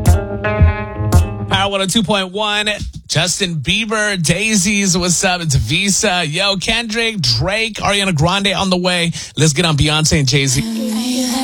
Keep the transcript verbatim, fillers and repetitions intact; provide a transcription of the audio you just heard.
Power one oh two point one. Justin Bieber, Daisies, what's up? It's Visa. Yo, Kendrick, Drake, Ariana Grande on the way. Let's get on Beyonce and Jay-Z.